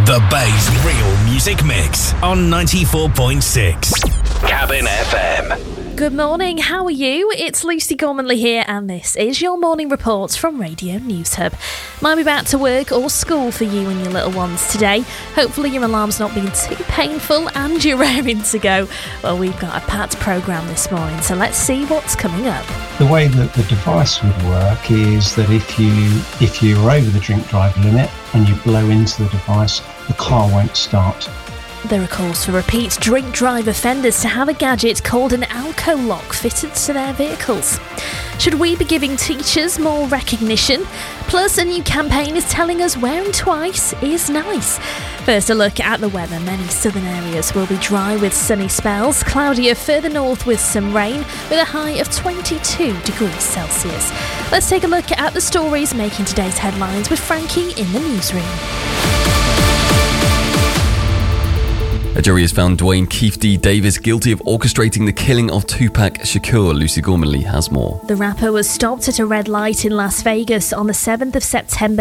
The Bay's real music mix on 94.6 Cabin FM. Good morning, how are you? It's Lucy Gormanley here, and this is your morning report from Radio News Hub. Might be back to work or school for you and your little ones today. Hopefully your alarm's not being too painful and you're raring to go. Well, we've got a packed programme this morning, so let's see what's coming up. The way that the device would work is that if you're over the drink drive limit and you blow into the device, the car won't start. There are calls for repeat drink drive offenders to have a gadget called an alco lock fitted to their vehicles. Should we be giving teachers more recognition? Plus, a new campaign is telling us wearing twice is nice. First, a look at the weather. Many southern areas will be dry with sunny spells, cloudier further north with some rain, with a high of 22 degrees Celsius. Let's take a look at the stories making today's headlines with Frankie in the newsroom. A jury has found Dwayne Keith D. Davis guilty of orchestrating the killing of Tupac Shakur. Lucy Gormanley has more. The rapper was stopped at a red light in Las Vegas on the 7th of September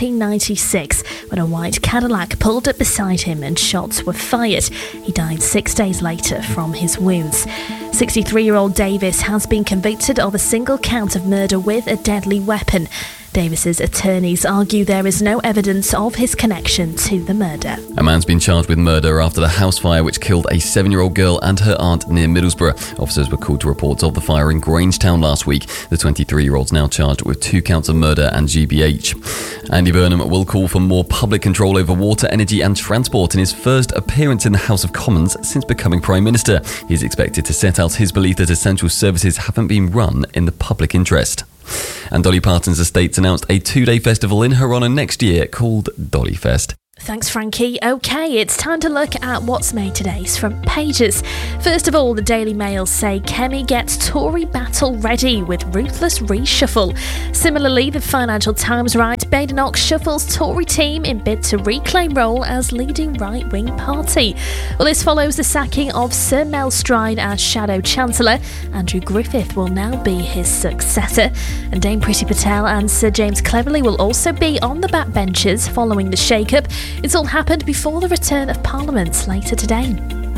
1996 when a white Cadillac pulled up beside him and shots were fired. He died 6 days later from his wounds. 63-year-old Davis has been convicted of a single count of murder with a deadly weapon. Davis's attorneys argue there is no evidence of his connection to the murder. A man's been charged with murder after the house fire which killed a 7-year-old girl and her aunt near Middlesbrough. Officers were called to reports of the fire in Grangetown last week. The 23-year-old's now charged with 2 counts of murder and GBH. Andy Burnham will call for more public control over water, energy and transport in his first appearance in the House of Commons since becoming Prime Minister. He is expected to set out his belief that essential services haven't been run in the public interest. And Dolly Parton's estates announced a 2-day festival in her honour next year called Dolly Fest. Thanks, Frankie. OK, it's time to look at what's made today's front pages. First of all, the Daily Mail say Kemi gets Tory battle ready with ruthless reshuffle. Similarly, the Financial Times write Badenoch shuffles Tory team in bid to reclaim role as leading right-wing party. Well, this follows the sacking of Sir Mel Stride as Shadow Chancellor. Andrew Griffith will now be his successor. And Dame Priti Patel and Sir James Cleverly will also be on the backbenches following the shake-up. It's all happened before the return of Parliament later today.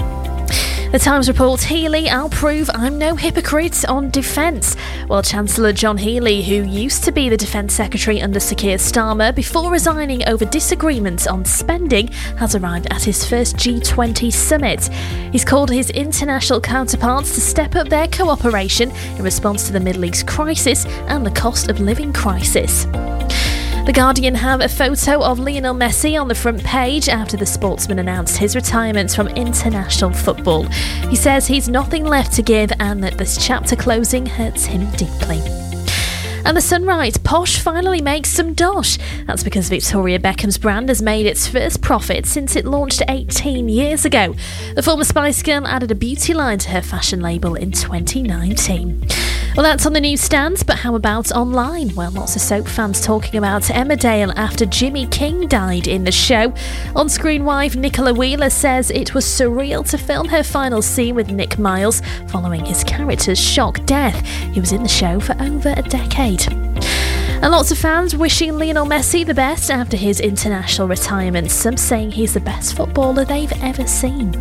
The Times reports Healey, I'll prove I'm no hypocrite on defence. Well, Chancellor John Healey, who used to be the Defence Secretary under Sir Keir Starmer before resigning over disagreements on spending, has arrived at his first G20 summit. He's called his international counterparts to step up their cooperation in response to the Middle East crisis and the cost of living crisis. The Guardian have a photo of Lionel Messi on the front page after the sportsman announced his retirement from international football. He says he's nothing left to give and that this chapter closing hurts him deeply. And the Sun writes, Posh finally makes some dosh. That's because Victoria Beckham's brand has made its first profit since it launched 18 years ago. The former Spice Girl added a beauty line to her fashion label in 2019. Well, that's on the newsstands, but how about online? Well, lots of soap fans talking about Emmerdale after Jimmy King died in the show. On-screen wife Nicola Wheeler says it was surreal to film her final scene with Nick Miles following his character's shock death. He was in the show for over a decade. And lots of fans wishing Lionel Messi the best after his international retirement, some saying he's the best footballer they've ever seen.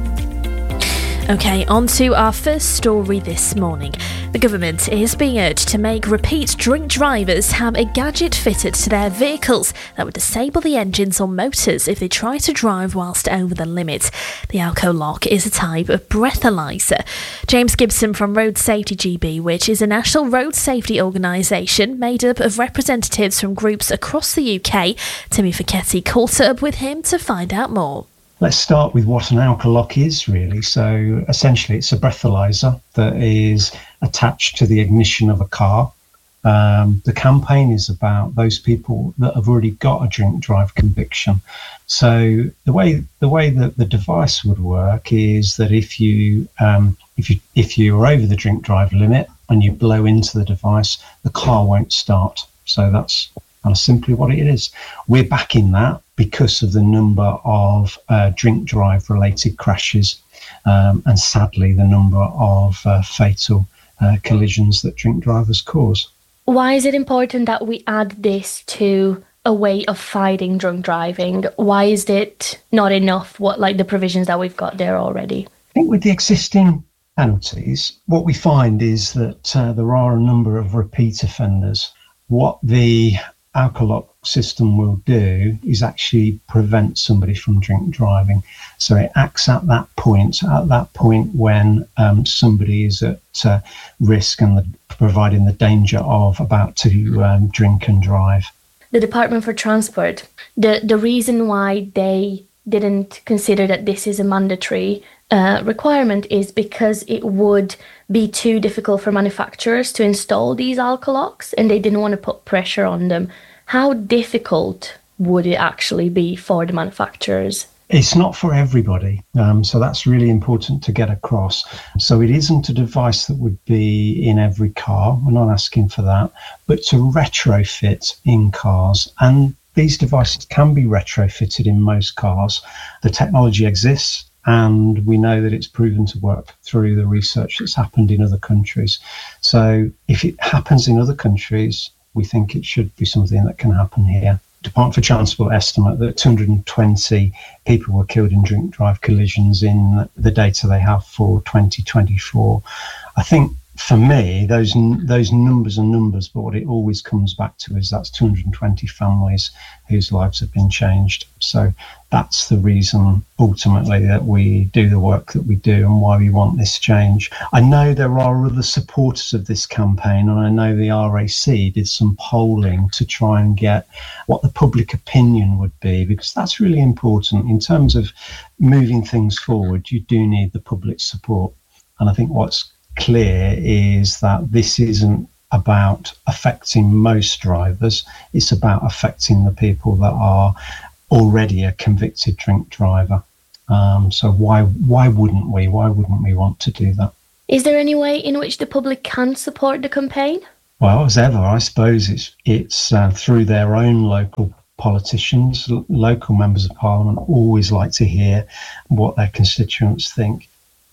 OK, on to our first story this morning. The government is being urged to make repeat drink drivers have a gadget fitted to their vehicles that would disable the engines or motors if they try to drive whilst over the limit. The Alco Lock is a type of breathalyser. James Gibson from Road Safety GB, which is a national road safety organisation made up of representatives from groups across the UK, Timmy Ficchetti caught up with him to find out more. Let's start with what an alco lock is, really. So essentially it's a breathalyzer that is attached to the ignition of a car. The campaign is about those people that have already got a drink drive conviction. So the way that the device would work is that if you're over the drink drive limit and you blow into the device, the car won't start. So that's kind of simply what it is. We're backing that because of the number of drink drive related crashes and sadly the number of fatal collisions that drink drivers cause. Why is it important that we add this to a way of fighting drunk driving? Why is it not enough, the provisions that we've got there already? I think with the existing penalties, what we find is that there are a number of repeat offenders. What the alcolock system will do is actually prevent somebody from drink driving. So it acts at that point when somebody is at risk and providing the danger of about to drink and drive. The Department for Transport, the reason why they didn't consider that this is a mandatory requirement is because it would be too difficult for manufacturers to install these alcolocks, and they didn't want to put pressure on them. How difficult would it actually be for the manufacturers? It's not for everybody, so that's really important to get across. So it isn't a device that would be in every car. We're not asking for that, but to retrofit in cars. And these devices can be retrofitted in most cars. The technology exists, and we know that it's proven to work through the research that's happened in other countries. So if it happens in other countries, we think it should be something that can happen here. Department for Transport estimate that 220 people were killed in drink drive collisions in the data they have for 2024. I think for me, those numbers are numbers, but what it always comes back to is that's 220 families whose lives have been changed. So that's the reason ultimately that we do the work that we do and why we want this change. I know there are other supporters of this campaign, and I know the RAC did some polling to try and get what the public opinion would be, because that's really important. In terms of moving things forward, you do need the public support. And I think what's clear is that this isn't about affecting most drivers, it's about affecting the people that are already a convicted drink driver. So why wouldn't we want to do that? Is there any way in which the public can support the campaign? Well, as ever, I suppose it's through their own local politicians. Local members of parliament always like to hear what their constituents think.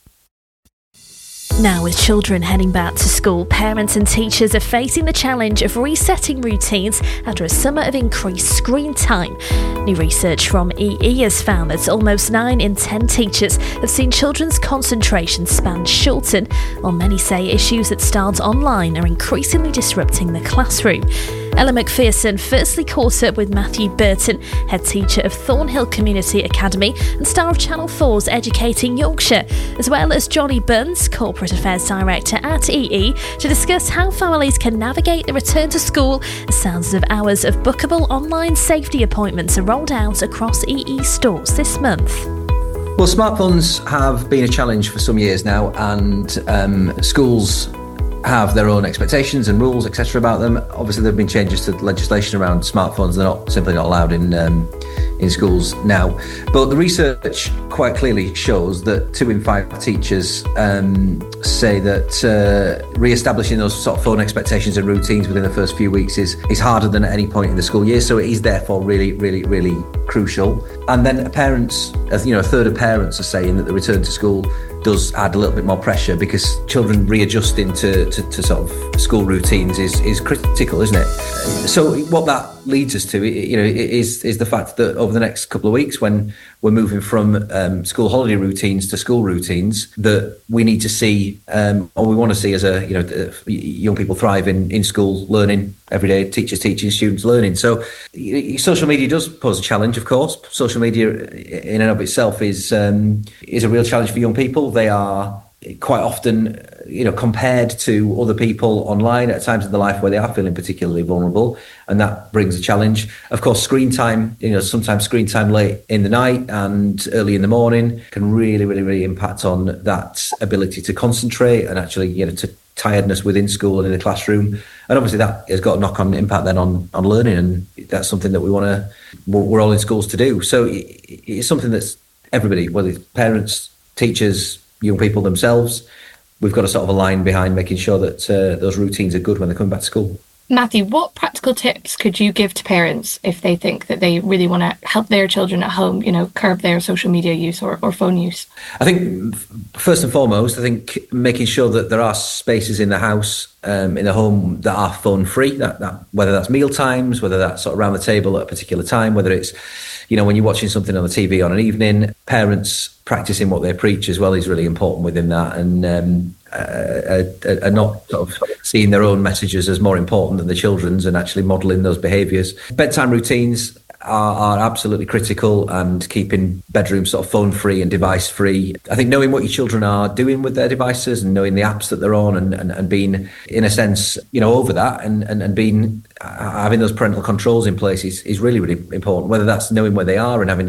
Now, with children heading back to school, parents and teachers are facing the challenge of resetting routines after a summer of increased screen time. New research from EE has found that almost 9 in 10 teachers have seen children's concentration span shorten, while many say issues that start online are increasingly disrupting the classroom. Ella McPherson firstly caught up with Matthew Burton, head teacher of Thornhill Community Academy and star of Channel 4's Educating Yorkshire, as well as Johnny Burns, Corporate Affairs Director at EE, to discuss how families can navigate the return to school as thousands of hours of bookable online safety appointments are rolled out across EE stores this month. Well, smartphones have been a challenge for some years now, and schools have their own expectations and rules, etc. about them. Obviously, there have been changes to legislation around smartphones. They're simply not allowed in schools now. But the research quite clearly shows that 2 in 5 teachers say that re-establishing those sort of phone expectations and routines within the first few weeks is harder than at any point in the school year. So it is therefore really, really, really crucial. And then parents, a third of parents are saying that the return to school does add a little bit more pressure, because children readjusting to sort of school routines is critical, isn't it? So what that leads us to, is the fact that over the next couple of weeks, when we're moving from school holiday routines to school routines, that we need to see, or we want to see as young people thrive in school learning every day, teachers teaching, students learning. So social media does pose a challenge, of course. Social media in and of itself is a real challenge for young people. They are quite often, compared to other people online at times in their life where they are feeling particularly vulnerable, and that brings a challenge. Of course, screen time, sometimes screen time late in the night and early in the morning can really, really, really impact on that ability to concentrate and actually, to tiredness within school and in the classroom. And obviously that has got a knock-on impact then on learning, and that's something that we're all in schools to do. So it's something that's everybody, whether it's parents, teachers, young people themselves, we've got to sort of align behind making sure that those routines are good when they come back to school. Matthew, what practical tips could you give to parents if they think that they really want to help their children at home, curb their social media use or phone use? I think first and foremost, making sure that there are spaces in the house, in the home, that are phone free, that whether that's meal times, whether that's sort of around the table at a particular time, whether it's, when you're watching something on the TV on an evening, parents practicing what they preach as well is really important within that, and are not sort of seeing their own messages as more important than the children's and actually modelling those behaviours. Bedtime routines are absolutely critical, and keeping bedrooms sort of phone free and device free. I think knowing what your children are doing with their devices and knowing the apps that they're on and being, in a sense, over that and being having those parental controls in place is really, really important, whether that's knowing where they are and having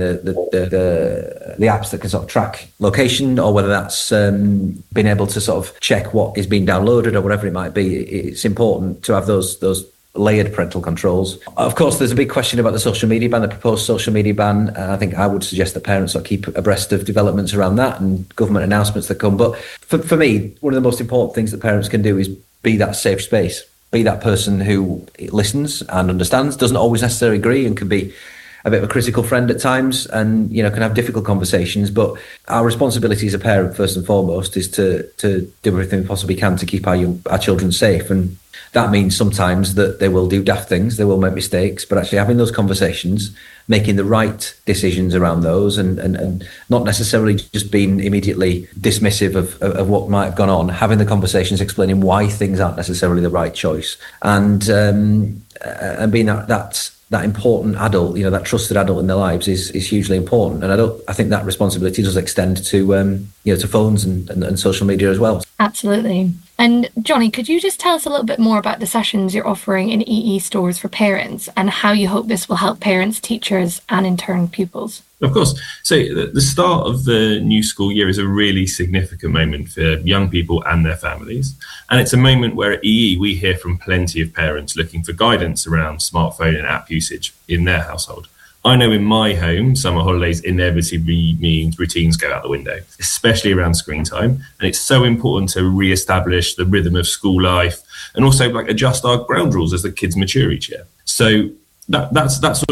the apps that can sort of track location, or whether that's being able to sort of check what is being downloaded or whatever it might be. It's important to have those layered parental controls. Of course, there's a big question about the social media ban, the proposed social media ban. I think I would suggest that parents sort of keep abreast of developments around that and government announcements that come. But for me, one of the most important things that parents can do is be that safe space, be that person who listens and understands, doesn't always necessarily agree, and can be a bit of a critical friend at times, and can have difficult conversations. But our responsibility as a parent, first and foremost, is to do everything we possibly can to keep our children safe. And that means sometimes that they will do daft things, they will make mistakes, but actually having those conversations, making the right decisions around those, and not necessarily just being immediately dismissive of what might have gone on, having the conversations, explaining why things aren't necessarily the right choice, and being that important adult, that trusted adult in their lives is hugely important. And I think that responsibility does extend to to phones and social media as well. Absolutely. And Johnny, could you just tell us a little bit more about the sessions you're offering in EE stores for parents, and how you hope this will help parents, teachers, and in turn pupils? Of course. So the start of the new school year is a really significant moment for young people and their families. And it's a moment where at EE we hear from plenty of parents looking for guidance around smartphone and app usage in their household. I know in my home, summer holidays inevitably means routines go out the window, especially around screen time. And it's so important to re-establish the rhythm of school life, and also adjust our ground rules as the kids mature each year. So that's